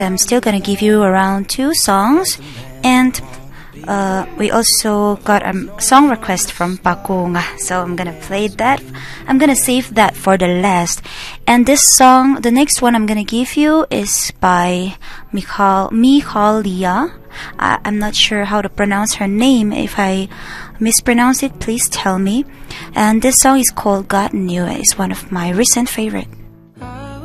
I'm still gonna give you around 2 songs, and we also got a song request from Pakunga, so I'm gonna play that. I'm gonna save that for the last. And this song, the next one I'm gonna give you is by Michalia. I'm not sure how to pronounce her name. If I mispronounce it, please tell me. And this song is called God Knew. It's one of my recent favorite.